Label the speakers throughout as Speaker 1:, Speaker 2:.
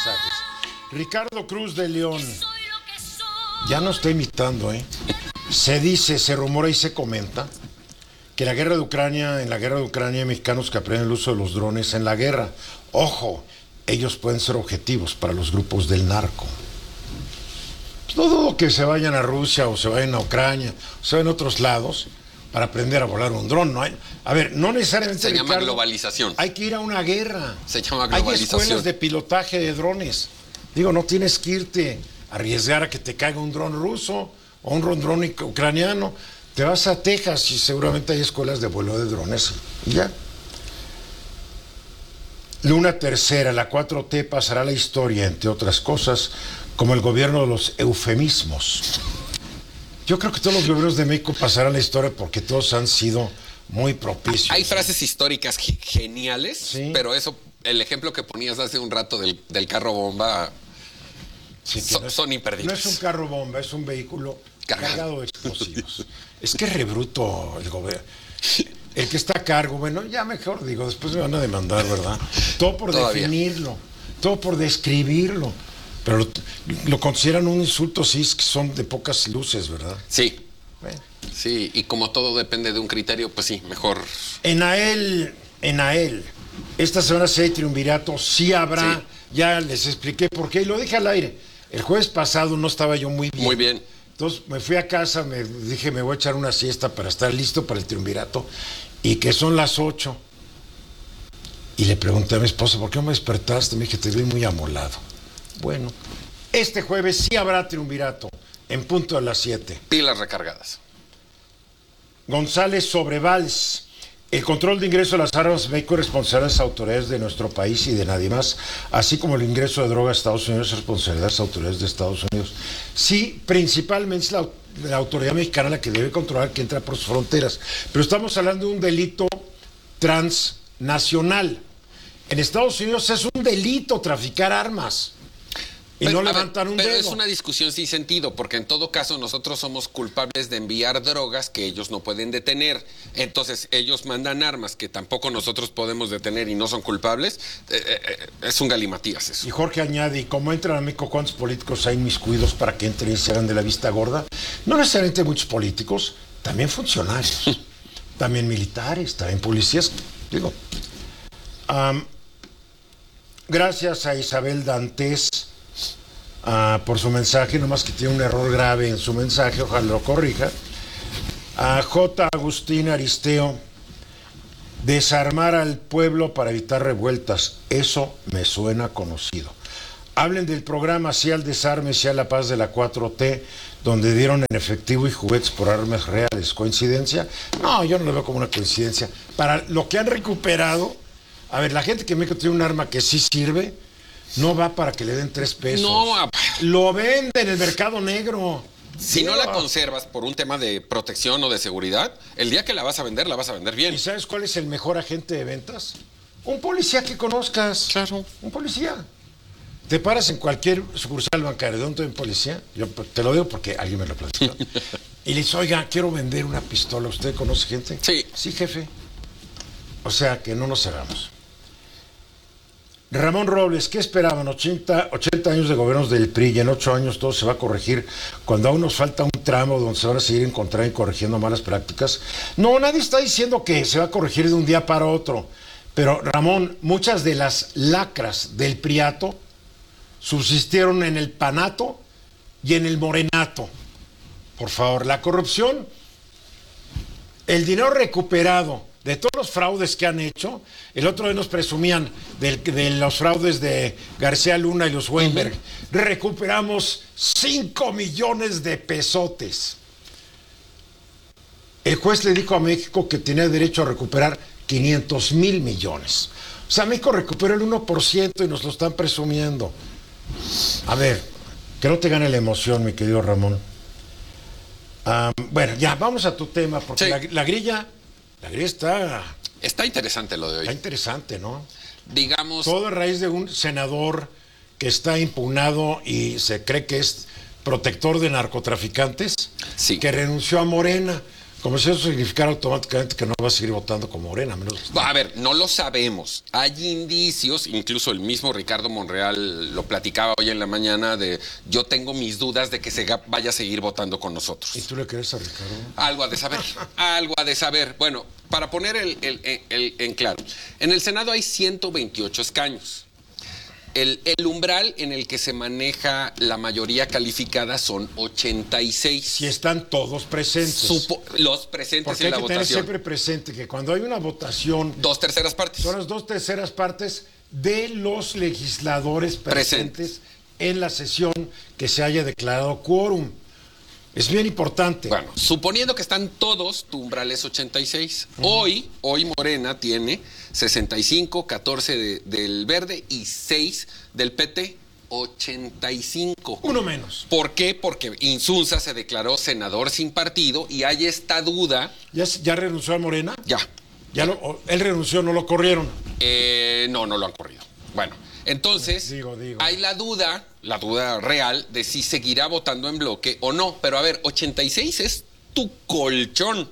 Speaker 1: mensajes. Ricardo Cruz de León. Ya no estoy imitando, ¿eh? Se dice, se rumora y se comenta que en la guerra de Ucrania hay mexicanos que aprenden el uso de los drones en la guerra. Ojo, ellos pueden ser objetivos para los grupos del narco. Pues no dudo que se vayan a Rusia o se vayan a Ucrania o se vayan a otros lados para aprender a volar un dron. A ver, no necesariamente...
Speaker 2: Se llama globalización.
Speaker 1: Hay que ir a una guerra.
Speaker 2: Se llama globalización.
Speaker 1: Hay escuelas de pilotaje de drones. Digo, no tienes que irte a arriesgar a que te caiga un dron ruso o un dron ucraniano. Te vas a Texas y seguramente hay escuelas de vuelo de drones. Y ya. Luna tercera, la 4T pasará a la historia, entre otras cosas, como el gobierno de los eufemismos. Yo creo que todos los gobiernos de México pasarán a la historia porque todos han sido muy propicios.
Speaker 2: Hay frases históricas geniales,
Speaker 1: sí,
Speaker 2: pero eso, el ejemplo que ponías hace un rato del carro bomba,
Speaker 1: sí,
Speaker 2: son imperdibles.
Speaker 1: No es un carro bomba, es un vehículo cargado de explosivos. Es que es rebruto el gobierno. El que está a cargo, bueno, ya mejor digo, después me van a demandar, ¿verdad? Todo por definirlo, todo por describirlo. Pero lo consideran un insulto, sí, es que son de pocas luces, ¿verdad?
Speaker 2: Sí.
Speaker 1: Bueno.
Speaker 2: Sí, y como todo depende de un criterio, pues sí, mejor.
Speaker 1: En AEL, esta semana sí hay triunvirato, sí habrá, sí. Ya les expliqué por qué, y lo dije al aire. El jueves pasado no estaba yo muy bien.
Speaker 2: Muy bien.
Speaker 1: Entonces me fui a casa, me dije, me voy a echar una siesta para estar listo para el triunvirato, y que son las 8. Y le pregunté a mi esposa, ¿por qué no me despertaste? Me dije, te vi muy amolado. Bueno, este jueves sí habrá triunvirato, en punto de las 7.
Speaker 2: Pilas recargadas.
Speaker 1: González Sobrevals. El control de ingreso de las armas en México es responsabilidad de las autoridades de nuestro país y de nadie más, así como el ingreso de drogas a Estados Unidos es responsabilidad de las autoridades de Estados Unidos. Sí, principalmente es la autoridad mexicana la que debe controlar que entra por sus fronteras, pero estamos hablando de un delito transnacional. En Estados Unidos es un delito traficar armas. Y pero, no levantan un dedo.
Speaker 2: Pero es una discusión sin sentido, porque en todo caso nosotros somos culpables de enviar drogas que ellos no pueden detener. Entonces ellos mandan armas que tampoco nosotros podemos detener y no son culpables. Es un galimatías eso.
Speaker 1: Y Jorge añade, ¿y cómo entran a México cuántos políticos hay inmiscuidos para que entren y se hagan de la vista gorda? No necesariamente muchos políticos, también funcionarios, también militares, también policías. Digo, gracias a Isabel Dantes por su mensaje, nomás que tiene un error grave en su mensaje, ojalá lo corrija. A J. Agustín Aristeo, desarmar al pueblo para evitar revueltas, eso me suena conocido. Hablen del programa Sí al Desarme, Sí a la Paz de la 4T, donde dieron en efectivo y juguetes por armas reales. ¿Coincidencia? No, yo no lo veo como una coincidencia. Para lo que han recuperado, a ver, la gente que en México tiene un arma que sí sirve, no va para que le den 3 pesos.
Speaker 2: No,
Speaker 1: lo vende en el mercado negro.
Speaker 2: Si no la conservas por un tema de protección o de seguridad, el día que la vas a vender bien.
Speaker 1: ¿Y sabes cuál es el mejor agente de ventas? Un policía que conozcas.
Speaker 2: Claro.
Speaker 1: Un policía. Te paras en cualquier sucursal bancaria donde hay un policía, yo te lo digo porque alguien me lo platicó, y le dice, oiga, quiero vender una pistola, ¿usted conoce gente?
Speaker 2: Sí.
Speaker 1: Sí, jefe. O sea, que no nos hagamos. Ramón Robles, ¿qué esperaban? 80 años de gobiernos del PRI y en 8 años todo se va a corregir cuando aún nos falta un tramo donde se van a seguir encontrando y corrigiendo malas prácticas. No, nadie está diciendo que se va a corregir de un día para otro, pero Ramón, muchas de las lacras del priato subsistieron en el panato y en el morenato. Por favor, la corrupción, el dinero recuperado de todos los fraudes que han hecho. El otro día nos presumían de los fraudes de García Luna y los Weinberg. Recuperamos 5 millones de pesotes. El juez le dijo a México que tenía derecho a recuperar 500,000 millones. O sea, México recuperó el 1% y nos lo están presumiendo. A ver, que no te gane la emoción, mi querido Ramón. Bueno, ya, vamos a tu tema, porque sí. La grilla
Speaker 2: está interesante lo de hoy.
Speaker 1: Está interesante, ¿no?
Speaker 2: Digamos...
Speaker 1: Todo a raíz de un senador que está impugnado y se cree que es protector de narcotraficantes,
Speaker 2: sí,
Speaker 1: que renunció a Morena. Como si eso significara automáticamente que no va a seguir votando como Morena, a menos que...
Speaker 2: A ver, no lo sabemos. Hay indicios, incluso el mismo Ricardo Monreal lo platicaba hoy en la mañana, de yo tengo mis dudas de que vaya a seguir votando con nosotros.
Speaker 1: ¿Y tú le crees a Ricardo?
Speaker 2: Algo ha de saber, algo ha de saber. Bueno, para poner en claro, en el Senado hay 128 escaños. El umbral en el que se maneja la mayoría calificada son 86.
Speaker 1: Si están todos presentes.
Speaker 2: Los presentes
Speaker 1: porque
Speaker 2: en la
Speaker 1: hay que tener
Speaker 2: votación.
Speaker 1: siempre presente que cuando hay una votación...
Speaker 2: 2/3 partes.
Speaker 1: Son las 2/3 partes de los legisladores presentes en la sesión que se haya declarado quórum. Es bien importante.
Speaker 2: Bueno, suponiendo que están todos, tu umbral es 86. Hoy Morena tiene 65, 14 del Verde y 6 del PT, 85.
Speaker 1: Uno menos.
Speaker 2: ¿Por qué? Porque Insunza se declaró senador sin partido y hay esta duda.
Speaker 1: ¿Ya renunció a Morena?
Speaker 2: Ya.
Speaker 1: Él renunció, no lo corrieron.
Speaker 2: No lo han corrido. Bueno, entonces
Speaker 1: Digo.
Speaker 2: hay la duda real de si seguirá votando en bloque o no. Pero a ver, 86 es tu colchón.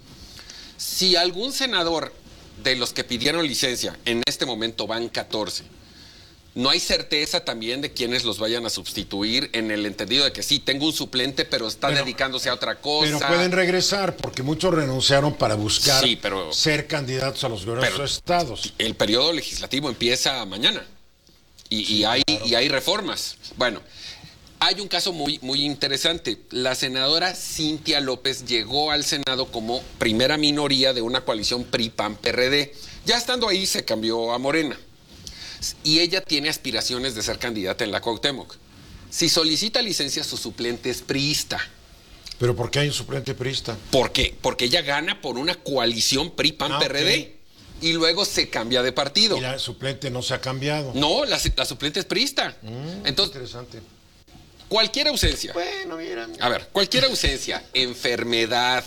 Speaker 2: Si algún senador de los que pidieron licencia en este momento van 14, no hay certeza también de quiénes los vayan a sustituir, en el entendido de que sí, tengo un suplente, pero está dedicándose a otra cosa.
Speaker 1: Pero pueden regresar, porque muchos renunciaron para buscar
Speaker 2: Sí, pero-
Speaker 1: ser candidatos a los gobiernos de los estados.
Speaker 2: El periodo legislativo empieza mañana y hay reformas. Bueno, hay un caso muy, muy interesante. La senadora Cintia López llegó al Senado como primera minoría de una coalición PRI-PAN-PRD. Ya estando ahí se cambió a Morena. Y ella tiene aspiraciones de ser candidata en la Cuauhtémoc. Si solicita licencia, su suplente es priista.
Speaker 1: ¿Pero por qué hay un suplente priista?
Speaker 2: ¿Por qué? Porque ella gana por una coalición PRI-PAN-PRD.
Speaker 1: Ok.
Speaker 2: Y luego se cambia de partido.
Speaker 1: Y la suplente no se ha cambiado.
Speaker 2: No, la suplente es priista. Entonces,
Speaker 1: Interesante.
Speaker 2: cualquier ausencia.
Speaker 1: Bueno, mira.
Speaker 2: A ver, cualquier ausencia, enfermedad,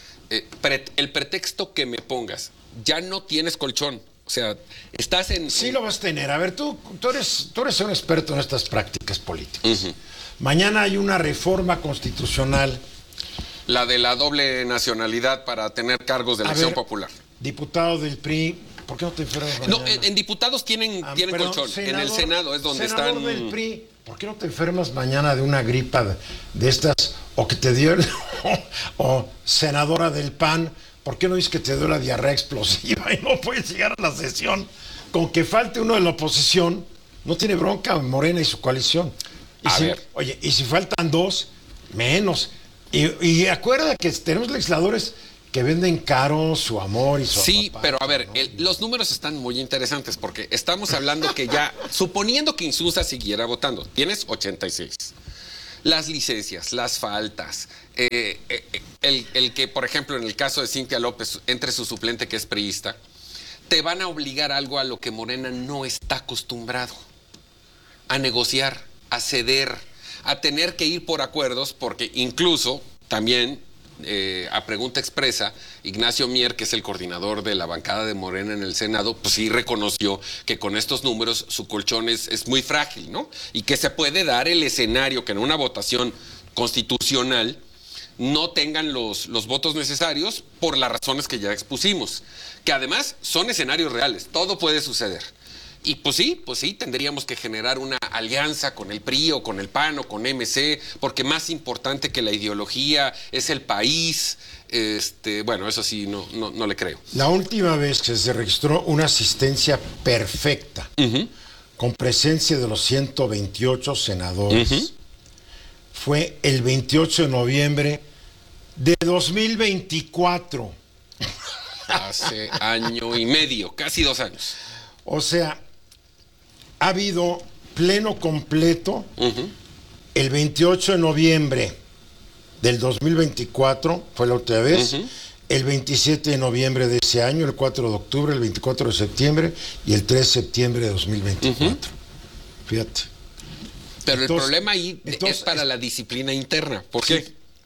Speaker 2: el pretexto que me pongas, ya no tienes colchón. O sea, estás en...
Speaker 1: Sí lo vas a tener. A ver, tú eres un experto en estas prácticas políticas. Mañana hay una reforma constitucional.
Speaker 2: La de la doble nacionalidad para tener cargos de
Speaker 1: A
Speaker 2: elección
Speaker 1: ver,
Speaker 2: popular.
Speaker 1: Diputado del PRI, ¿por qué no te enfermas
Speaker 2: No,
Speaker 1: mañana?
Speaker 2: en diputados tienen
Speaker 1: Perdón,
Speaker 2: colchón. En el Senado es donde
Speaker 1: senador
Speaker 2: están...
Speaker 1: del PRI, ¿por qué no te enfermas mañana de una gripa de estas, o que te dio o senadora del PAN, ¿por qué no dices que te dio la diarrea explosiva y no puedes llegar a la sesión? Con que falte uno de la oposición, no tiene bronca Morena y su coalición. Oye, y si faltan dos, menos. Y acuerda que tenemos legisladores que venden caro su amor y su
Speaker 2: Sí,
Speaker 1: apapá,
Speaker 2: pero a ver,
Speaker 1: ¿no?
Speaker 2: los números están muy interesantes porque estamos hablando que ya, suponiendo que Insunza siguiera votando, tienes 86. Las licencias, las faltas, el que, por ejemplo, en el caso de Cintia López, entre su suplente que es priista, te van a obligar a algo a lo que Morena no está acostumbrado, a negociar, a ceder, a tener que ir por acuerdos, porque incluso también, a pregunta expresa, Ignacio Mier, que es el coordinador de la bancada de Morena en el Senado, pues sí reconoció que con estos números su colchón es muy frágil, ¿no? Y que se puede dar el escenario que en una votación constitucional no tengan los votos necesarios por las razones que ya expusimos, que además son escenarios reales, todo puede suceder. Y pues sí, tendríamos que generar una alianza con el PRI o con el PAN o con MC, porque más importante que la ideología es el país. Bueno, eso sí, no le creo.
Speaker 1: La última vez que se registró una asistencia perfecta, con presencia de los 128 senadores, fue el 28 de noviembre de 2024.
Speaker 2: Hace año y medio, casi 2 años.
Speaker 1: O sea, ha habido pleno completo el 28 de noviembre del 2024, fue la última vez, el 27 de noviembre de ese año, el 4 de octubre, el 24 de septiembre y el 3 de septiembre de 2024. Fíjate.
Speaker 2: Pero
Speaker 1: Entonces,
Speaker 2: el problema ahí es para la disciplina interna. ¿Por qué?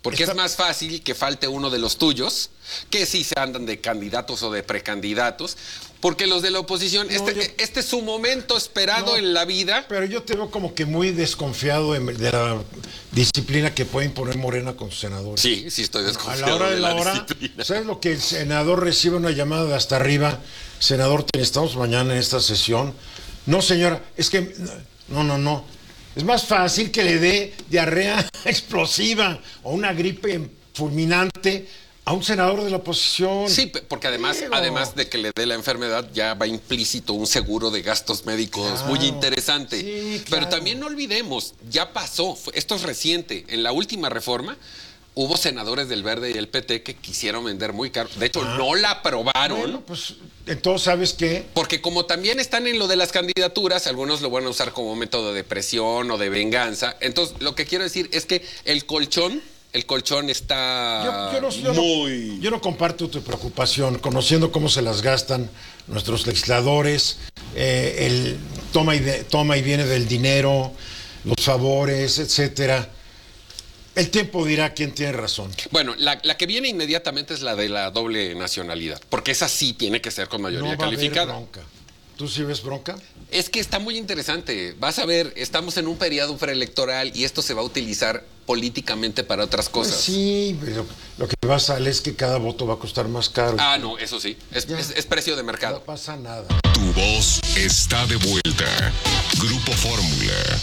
Speaker 2: Porque es más fácil que falte uno de los tuyos, que si se andan de candidatos o de precandidatos, porque los de la oposición, este es su momento esperado en la vida.
Speaker 1: Pero yo te veo como que muy desconfiado de la disciplina que puede imponer Morena con sus senadores.
Speaker 2: Sí, estoy desconfiado.
Speaker 1: A la hora de la hora,
Speaker 2: disciplina.
Speaker 1: ¿Sabes lo que el senador recibe una llamada de hasta arriba? Senador, estamos mañana en esta sesión. No, señora, es que... No. Es más fácil que le dé diarrea explosiva o una gripe fulminante a un senador de la oposición.
Speaker 2: Sí, porque además de que le dé la enfermedad, ya va implícito un seguro de gastos médicos muy interesante.
Speaker 1: Sí, claro.
Speaker 2: Pero también no olvidemos, ya pasó, esto es reciente, en la última reforma hubo senadores del Verde y el PT que quisieron vender muy caro. De hecho, no la aprobaron.
Speaker 1: Bueno, pues entonces, ¿sabes qué?
Speaker 2: Porque como también están en lo de las candidaturas, algunos lo van a usar como método de presión o de venganza. Entonces, lo que quiero decir es que el colchón está
Speaker 1: yo no comparto tu preocupación, conociendo cómo se las gastan nuestros legisladores, el toma y viene del dinero, los favores, etcétera. El tiempo dirá quién tiene razón.
Speaker 2: Bueno, la que viene inmediatamente es la de la doble nacionalidad, porque esa sí tiene que ser con mayoría calificada.
Speaker 1: No va a haber bronca. ¿Tú sí ves bronca?
Speaker 2: Es que está muy interesante. Vas a ver, estamos en un periodo preelectoral y esto se va a utilizar políticamente para otras cosas.
Speaker 1: Pues sí, pero lo que va a salir es que cada voto va a costar más caro.
Speaker 2: Ah, no, eso sí. Es precio de mercado.
Speaker 1: No pasa nada.
Speaker 3: Tu voz está de vuelta. Grupo Fórmula.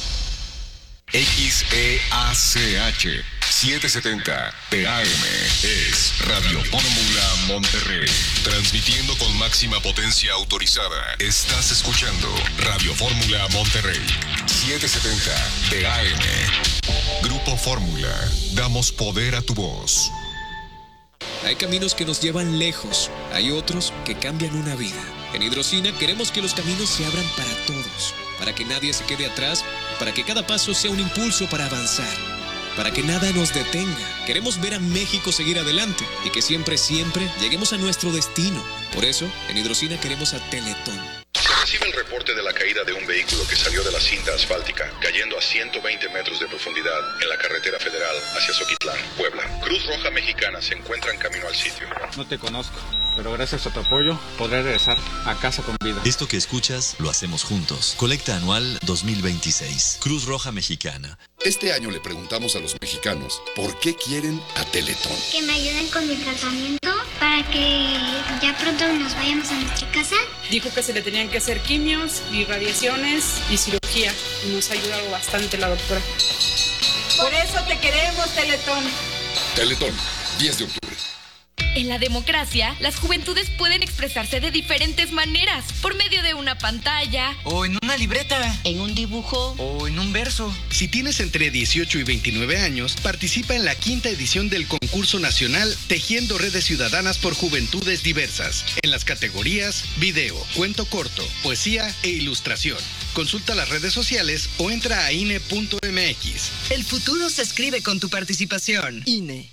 Speaker 3: XEACH 770 PAM es Radio Fórmula Monterrey. Transmitiendo con máxima potencia autorizada. Estás escuchando Radio Fórmula Monterrey 770 PAM. Grupo Fórmula. Damos poder a tu voz.
Speaker 4: Hay caminos que nos llevan lejos. Hay otros que cambian una vida. En Hidrocina queremos que los caminos se abran para todos. Para que nadie se quede atrás, para que cada paso sea un impulso para avanzar, para que nada nos detenga. Queremos ver a México seguir adelante y que siempre lleguemos a nuestro destino. Por eso, en Hidrocina queremos a Teletón.
Speaker 5: Se recibe el reporte de la caída de un vehículo que salió de la cinta asfáltica, cayendo a 120 metros de profundidad en la carretera federal hacia Zoquitlán, Puebla. Cruz Roja Mexicana se encuentra en camino al sitio.
Speaker 6: No te conozco, pero gracias a tu apoyo podré regresar a casa con vida.
Speaker 7: Esto que escuchas lo hacemos juntos. Colecta anual 2026. Cruz Roja Mexicana.
Speaker 8: Este año le preguntamos a los mexicanos por qué quieren a Teletón.
Speaker 9: Que me ayuden con mi tratamiento para que ya pronto nos vayamos a nuestra casa.
Speaker 10: Dijo que se le tenían que hacer quimios, irradiaciones y cirugía. Y nos ha ayudado bastante la doctora.
Speaker 11: Por eso te queremos, Teletón.
Speaker 8: Teletón, 10 de octubre.
Speaker 12: En la democracia, las juventudes pueden expresarse de diferentes maneras, por medio de una pantalla,
Speaker 13: o en una libreta,
Speaker 14: en un dibujo,
Speaker 13: o en un verso.
Speaker 15: Si tienes entre 18 y 29 años, participa en la 5ª edición del concurso nacional Tejiendo Redes Ciudadanas por Juventudes Diversas, en las categorías video, cuento corto, poesía e ilustración. Consulta las redes sociales o entra a INE.mx.
Speaker 16: El futuro se escribe con tu participación.
Speaker 13: INE.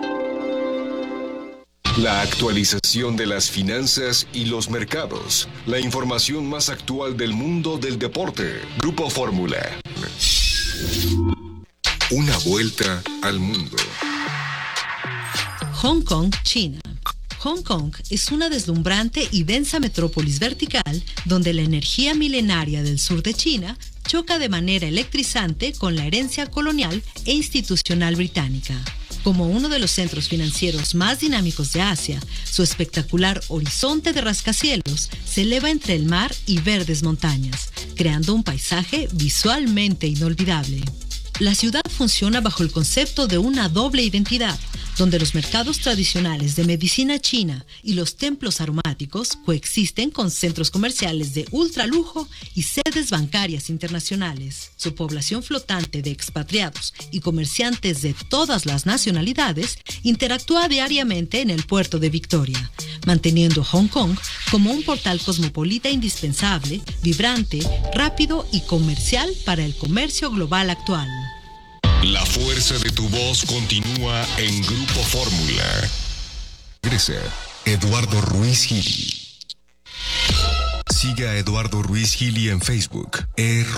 Speaker 3: La actualización de las finanzas y los mercados. La información más actual del mundo del deporte. Grupo Fórmula. Una vuelta al mundo.
Speaker 17: Hong Kong, China. Hong Kong es una deslumbrante y densa metrópolis vertical donde la energía milenaria del sur de China choca de manera electrizante con la herencia colonial e institucional británica. Como uno de los centros financieros más dinámicos de Asia, su espectacular horizonte de rascacielos se eleva entre el mar y verdes montañas, creando un paisaje visualmente inolvidable. La ciudad funciona bajo el concepto de una doble identidad, donde los mercados tradicionales de medicina china y los templos aromáticos coexisten con centros comerciales de ultralujo y sedes bancarias internacionales. Su población flotante de expatriados y comerciantes de todas las nacionalidades interactúa diariamente en el puerto de Victoria, manteniendo Hong Kong como un portal cosmopolita indispensable, vibrante, rápido y comercial para el comercio global actual.
Speaker 3: La fuerza de tu voz continúa en Grupo Fórmula. Regresa Eduardo Ruiz Gili. Siga a Eduardo Ruiz Gili en Facebook,